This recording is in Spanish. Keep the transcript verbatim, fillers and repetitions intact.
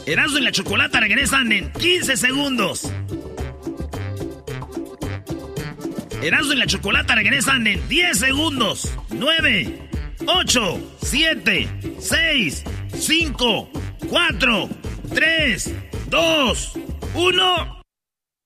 Erasmo y la Chocolata regresan en quince segundos. Erasmo y la Chocolata regresan en diez segundos. nueve, ocho, siete, seis, cinco, cuatro, tres, dos, uno...